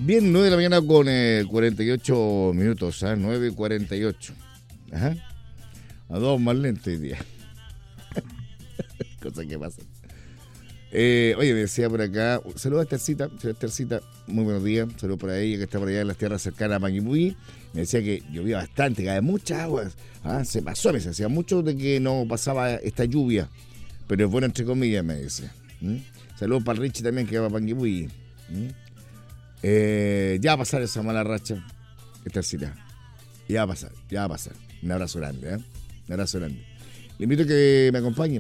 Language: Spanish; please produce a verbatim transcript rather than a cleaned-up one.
Bien, nueve de la mañana con eh, cuarenta y ocho minutos, ¿ah? nueve cuarenta y ocho. Ajá. A dos más lento hoy día. Cosas que pasan. Eh, oye, me decía por acá, saludos a Estercita, Estercita, muy buenos días, saludos para ella que está por allá en las tierras cercanas a Panguipulli. Me decía que llovía bastante, cae mucha agua. Ah, se pasó, me decía, hacía mucho de que no pasaba esta lluvia, pero es bueno entre comillas, me decía. ¿Mm? Saludos para Richie también que va a Panguipulli. ¿Mm? Eh, ya va a pasar esa mala racha, Estercita. Ya va a pasar, ya va a pasar. Un abrazo grande, ¿eh? Un abrazo grande. Le invito a que me acompañe